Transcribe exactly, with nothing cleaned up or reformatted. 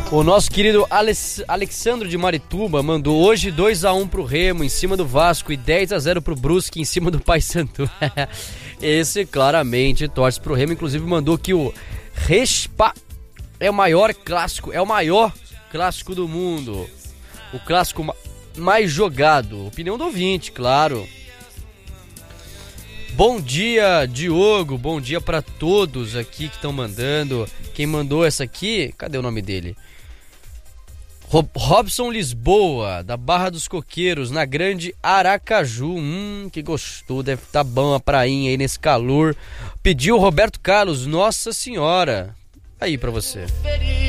O nosso querido Alex, Alexandro de Marituba mandou hoje dois a um pro Remo em cima do Vasco e dez a zero pro Brusque em cima do Paysandu. Esse claramente torce pro Remo, inclusive mandou que o Respa é o maior clássico, é o maior clássico do mundo. O clássico ma- mais jogado. Opinião do ouvinte, claro. Bom dia, Diogo, bom dia pra todos aqui que estão mandando. Quem mandou essa aqui, cadê o nome dele? Rob- Robson Lisboa, da Barra dos Coqueiros, na Grande Aracaju. Hum, que gostoso, deve estar bom a prainha aí nesse calor. Pediu o Roberto Carlos, Nossa Senhora. Aí pra você.